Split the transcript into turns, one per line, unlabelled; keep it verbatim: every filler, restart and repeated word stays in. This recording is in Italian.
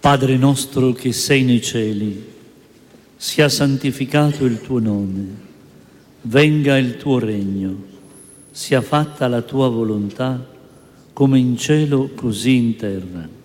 Padre nostro che sei nei cieli, sia santificato il tuo nome, venga il tuo regno, sia fatta la tua volontà, come in cielo così in terra.